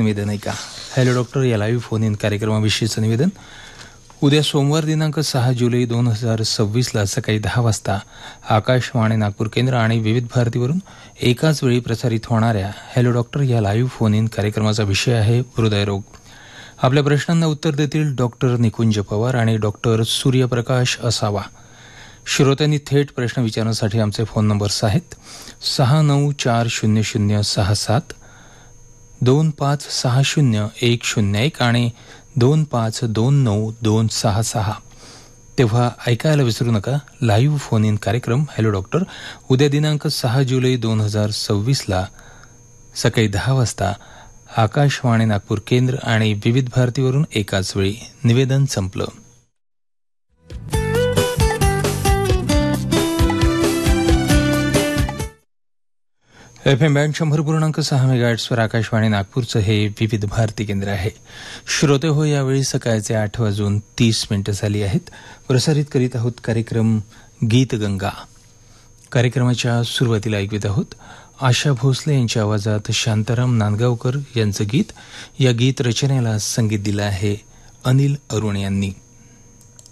निवेदन ऐका. Hello doctor या लाईव्ह फोन इन कार्यक्रमाविषयीचं निवेदन. उद्या सोमवार दिनांक 6 जुलै 2026 सकाळी 10 वाजता आकाशवाणी नागपूर केंद्र आणि विविध भारतीवरून एकाच वेळी प्रसारित होणाऱ्या हॅलो डॉक्टर या लाईव्ह फोन इन कार्यक्रमाचा विषय आहे हृदयरोग. आपल्या प्रश्नांना उत्तर देतील डॉक्टर निकुंज पवार आणि डॉक्टर सूर्यप्रकाश असावा. श्रोत्यांनी थेट प्रश्न विचारण्यासाठी आमचे फोन नंबर्स आहेत 69400067, 25600101 आणि 25292266. तेव्हा ऐकायला विसरू नका लाईव्ह फोन इन कार्यक्रम हॅलो डॉक्टर उद्या दिनांक 6 जुलै 2026 सकाळी 10 वाजता आकाशवाणी नागपूर केंद्र आणि विविध भारतीवरून एकाच वेळी. निवेदन संपलं. FM बँड 100.6 मेगाहर्ट्झवर आकाशवाणी नागपूरचं हे विविध भारती केंद्र आहे. श्रोते हो, यावेळी सकाळचे 8:30 झाली आहेत. प्रसारित करीत आहोत कार्यक्रम गीतगंगा. कार्यक्रमाच्या सुरुवातीला ऐकवित आहोत आशा भोसले यांच्या आवाजात शांताराम नांदगावकर यांचं गीत. या गीत रचनेला संगीत दिलं आहे अनिल अरुण यांनी.